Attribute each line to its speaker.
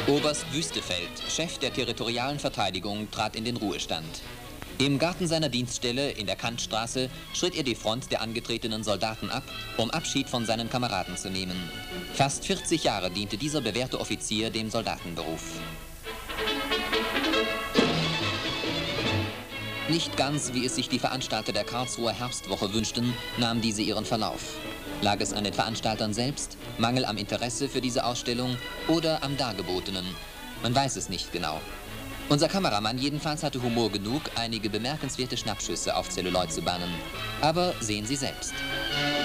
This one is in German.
Speaker 1: Oberst Wüstefeld, Chef der territorialen Verteidigung, trat in den Ruhestand. Im Garten seiner Dienststelle in der Kantstraße schritt er die Front der angetretenen Soldaten ab, um Abschied von seinen Kameraden zu nehmen. Fast 40 Jahre diente dieser bewährte Offizier dem Soldatenberuf. Nicht ganz, wie es sich die Veranstalter der Karlsruher Herbstwoche wünschten, nahm diese ihren Verlauf. Lag es an den Veranstaltern selbst, Mangel am Interesse für diese Ausstellung oder am Dargebotenen? Man weiß es nicht genau. Unser Kameramann jedenfalls hatte Humor genug, einige bemerkenswerte Schnappschüsse auf Zelluloid zu bannen. Aber sehen Sie selbst.